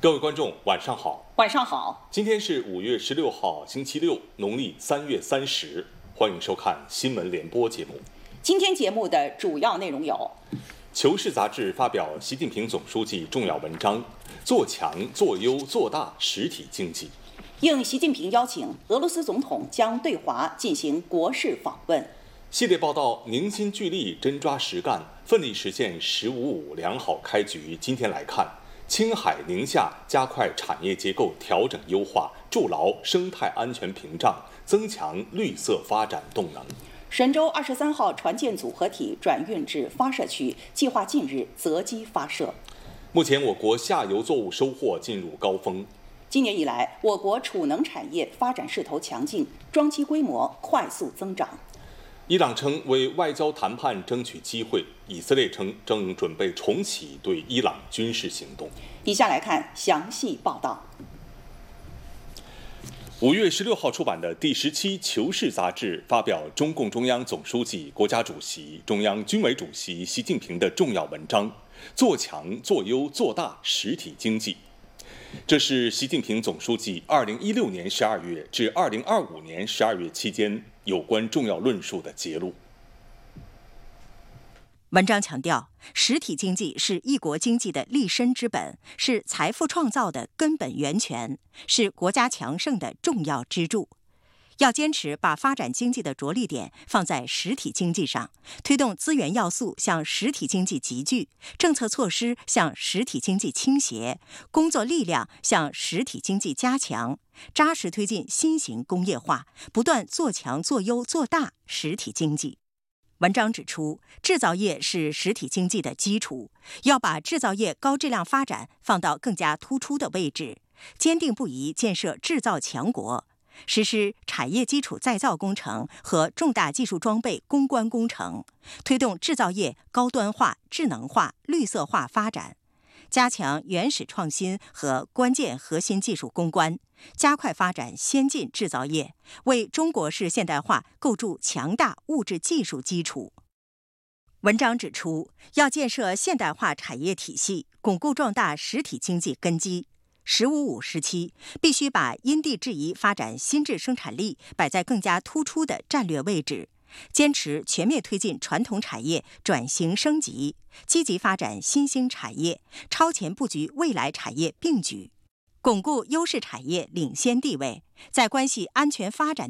各位观众，晚上好。 晚上好。 今天是5月16号，星期六，农历3月30。欢迎收看新闻联播节目。 今天节目的主要内容有： 《求是》杂志发表习近平总书记重要文章，做强、做优、做大实体经济。 应习近平邀请，俄罗斯总统将对华进行国事访问。 系列报道：凝心聚力，真抓实干，奋力实现“15+5”良好开局。今天来看，青海、宁夏加快产业结构调整优化，筑牢生态安全屏障，增强绿色发展动能。 神舟23号船舰组合体转运至发射区，计划近日择机发射。 目前，我国下游作物收获进入高峰。 今年以来，我国储能产业发展势头强劲，装机规模快速增长。 伊朗称为外交谈判争取机会，以色列称正准备重启对伊朗军事行动。 以下来看详细报道。 5月16号出版的第10期《求是》杂志发表中共中央总书记、国家主席、中央军委主席习近平的重要文章，做强、做优、做大实体经济。这是习近平总书记2016年12月至2025年12月期间有关重要论述的节录。 文章强调，实体经济是一国经济的立身之本，是财富创造的根本源泉，是国家强盛的重要支柱。要坚持把发展经济的着力点放在实体经济上，推动资源要素向实体经济集聚，政策措施向实体经济倾斜，工作力量向实体经济加强，扎实推进新型工业化，不断做强、做优、做大实体经济。文章指出，制造业是实体经济的基础，要把制造业高质量发展放到更加突出的位置，坚定不移建设制造强国。实施产业基础再造工程和重大技术装备攻关工程，推动制造业高端化、智能化、绿色化发展，加强原始创新和关键核心技术攻关，加快发展先进制造业，为中国式现代化构筑强大物质技术基础。文章指出，要建设现代化产业体系，巩固壮大实体经济根基。“15+5”时期，必须把因地制宜发展新质生产力摆在更加突出的战略位置，坚持全面推进传统产业转型升级，积极发展新兴产业，超前布局未来产业并举，巩固优势产业领先地位，在关系安全发展